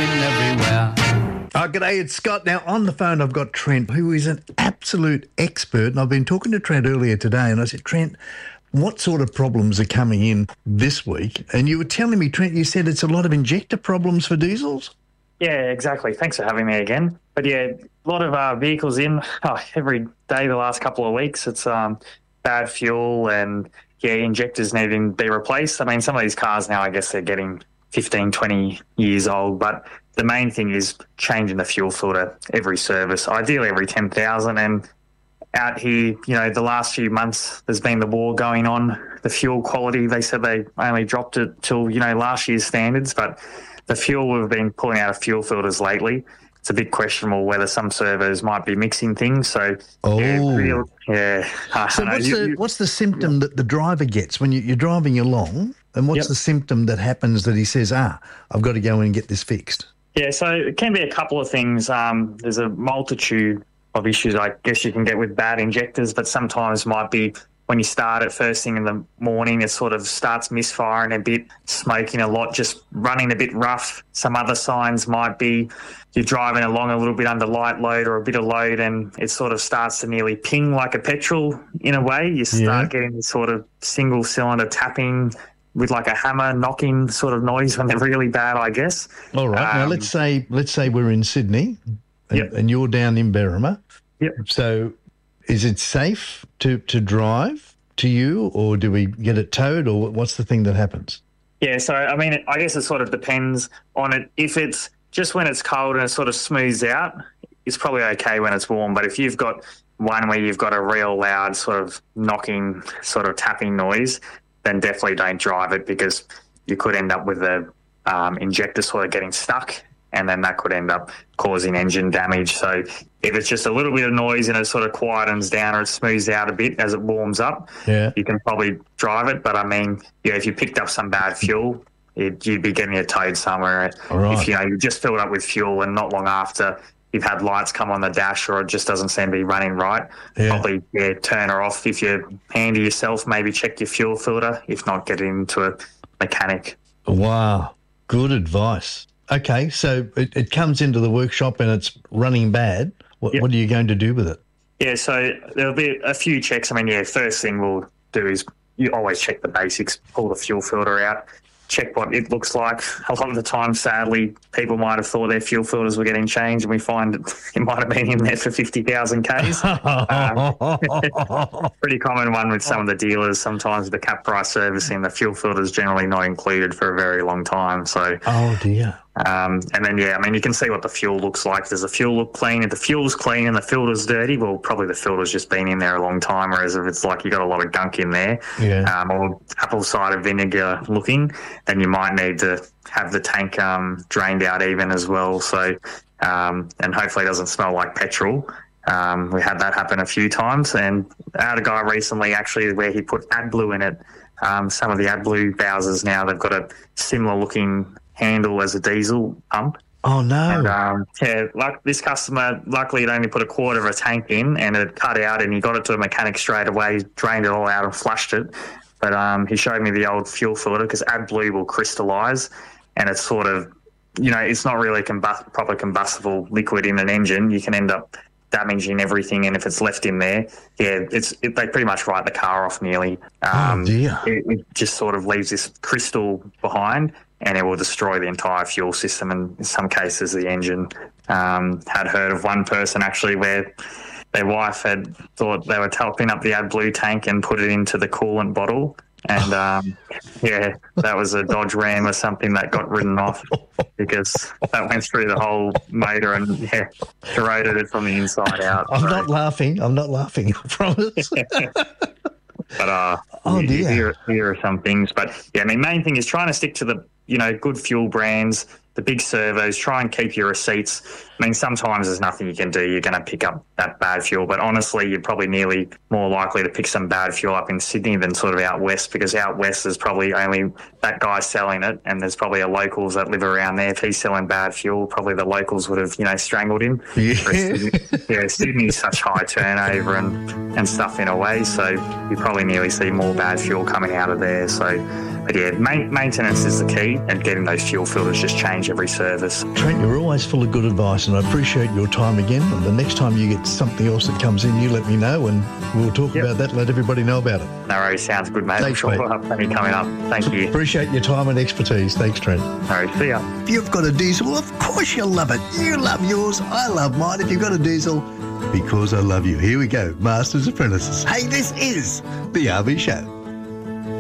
everywhere. G'day, it's Scott. Now, on the phone, I've got Trent, who is an absolute expert. And I've been talking to Trent earlier today, and I said, Trent, what sort of problems are coming in this week? And you were telling me, Trent, you said it's a lot of injector problems for diesels? Yeah, exactly. Thanks for having me again. But yeah, a lot of vehicles in every day the last couple of weeks. It's bad fuel and, injectors needing to be replaced. I mean, some of these cars now, I guess they're getting 15, 20 years old, but the main thing is changing the fuel filter every service, ideally every 10,000. And out here, the last few months, there's been the war going on. The fuel quality, they said they only dropped it till, last year's standards, but the fuel we've been pulling out of fuel filters lately, it's a bit questionable whether some servos might be mixing things. So, So what's the symptom that the driver gets when you're driving along, and what's the symptom that happens that he says, I've got to go in and get this fixed? Yeah, so it can be a couple of things. There's a multitude of issues I guess you can get with bad injectors, but sometimes might be when you start it first thing in the morning, it sort of starts misfiring a bit, smoking a lot, just running a bit rough. Some other signs might be you're driving along a little bit under light load or a bit of load, and it sort of starts to nearly ping like a petrol in a way. You start getting this sort of single cylinder tapping with like a hammer knocking sort of noise when they're really bad, I guess. All right. Now let's say we're in Sydney and you're down in Berrima. Yep. So is it safe to drive to you, or do we get it towed, or what's the thing that happens? Yeah, so I mean, I guess it sort of depends on it. If it's just when it's cold and it sort of smooths out, it's probably okay when it's warm. But if you've got one where you've got a real loud sort of knocking, sort of tapping noise, then definitely don't drive it, because you could end up with the injector sort of getting stuck, and then that could end up causing engine damage. So if it's just a little bit of noise and it sort of quietens down or it smooths out a bit as it warms up, you can probably drive it. But I mean, if you picked up some bad fuel, you'd be getting it towed somewhere. If you just filled up with fuel and not long after you've had lights come on the dash or it just doesn't seem to be running right, probably turn her off. If you're handy yourself, maybe check your fuel filter. If not, get into a mechanic. Wow, good advice. Okay, so it comes into the workshop and it's running bad. What are you going to do with it? Yeah, so there'll be a few checks. I mean, first thing we'll do is you always check the basics, pull the fuel filter out, check what it looks like. A lot of the time, sadly, people might have thought their fuel filters were getting changed, and we find it might have been in there for 50,000 Ks. Pretty common one with some of the dealers. Sometimes the cap price servicing, the fuel filter is generally not included for a very long time. So, oh dear. And then, I mean, you can see what the fuel looks like. Does the fuel look clean? If the fuel's clean and the filter's dirty, well, probably the filter's just been in there a long time, whereas if it's like you got a lot of gunk in there, or apple cider vinegar looking, then you might need to have the tank drained out even as well. So, and hopefully it doesn't smell like petrol. We had that happen a few times, and I had a guy recently actually where he put AdBlue in it. Some of the AdBlue Bowsers now, they've got a similar looking handle as a diesel pump. Oh no! And, like this customer, luckily he'd only put a quarter of a tank in, and it cut out, and he got it to a mechanic straight away, drained it all out and flushed it. But he showed me the old fuel filter, because AdBlue will crystallise, and it's sort of, it's not really proper combustible liquid in an engine. You can end up damaging everything, and if it's left in there, they pretty much write the car off nearly. Oh dear! It just sort of leaves this crystal behind, and it will destroy the entire fuel system, and in some cases the engine. Had heard of one person actually where their wife had thought they were topping up the AdBlue tank and put it into the coolant bottle, and that was a Dodge Ram or something that got ridden off, because that went through the whole motor and corroded it from the inside out. I'm not laughing, I promise. But here are some things. But I mean, main thing is trying to stick to the good fuel brands, the big servos. Try and keep your receipts. I mean, sometimes there's nothing you can do. You're going to pick up that bad fuel, but honestly, you're probably nearly more likely to pick some bad fuel up in Sydney than sort of out west, because out west there's probably only that guy selling it, and there's probably a locals that live around there. If he's selling bad fuel, probably the locals would have strangled him. Sydney's such high turnover and stuff in a way, so you probably nearly see more bad fuel coming out of there. So But yeah, maintenance is the key, and getting those fuel filters just change every service. Trent, you're always full of good advice, and I appreciate your time again. And the next time you get something else that comes in, you let me know, and we'll talk about that, let everybody know about it. No worries, sounds good, mate. Thanks, I'm sure mate. we'll have plenty coming up. Thank you. Appreciate your time and expertise. Thanks, Trent. No worries, see ya. If you've got a diesel, of course you'll love it. You love yours, I love mine. If you've got a diesel, because I love you. Here we go, Masters Apprentices. Hey, this is The RV Show.